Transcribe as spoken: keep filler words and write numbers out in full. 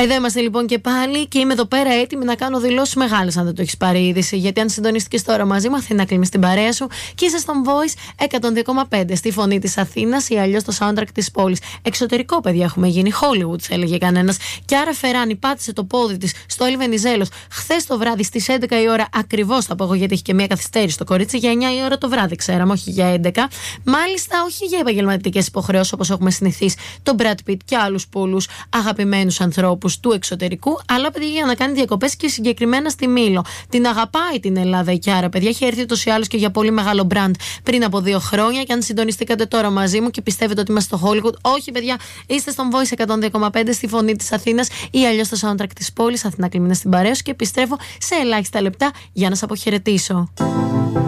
Εδώ είμαστε λοιπόν και πάλι και είμαι εδώ πέρα έτοιμη να κάνω δηλώσεις μεγάλες, αν δεν το έχεις πάρει είδηση. Γιατί αν συντονίστηκες τώρα μαζί μου, Αθήνα κλείνει την παρέα σου και είσαι στον Voice εκατόν δύο κόμμα πέντε, στη φωνή της Αθήνας ή αλλιώς το soundtrack της πόλης. Εξωτερικό, παιδιά, έχουμε γίνει. Hollywood, έλεγε κανένας. Και άρα Φεράνη πάτησε το πόδι της στο Έλλη Βενιζέλος χθες το βράδυ στις έντεκα η ώρα, ακριβώς θα πω εγώ, γιατί έχει και μια καθυστέρηση το κορίτσι, για εννιά η ώρα το βράδυ, ξέραμε, όχι για έντεκα. Μάλιστα, όχι για επαγγελματικές υποχρεώσεις όπως έχουμε συνηθίσει τον Brad Pitt και άλλους πολλούς αγαπημένους ανθρώπους του εξωτερικού, αλλά παιδιά για να κάνει διακοπές και συγκεκριμένα στη Μήλο. Την αγαπάει την Ελλάδα η Κιάρα, παιδιά. Έχει έρθει ούτως ή άλλως και για πολύ μεγάλο brand πριν από δύο χρόνια. Και αν συντονιστήκατε τώρα μαζί μου και πιστεύετε ότι είμαστε στο Hollywood, όχι, παιδιά, είστε στον Voice εκατόν δύο κόμμα πέντε, στη φωνή της Αθήνας ή αλλιώς το soundtrack της πόλης. Αθηνά κλείνει στην παρέα σου και επιστρέφω σε ελάχιστα λεπτά για να σας αποχαιρετήσω.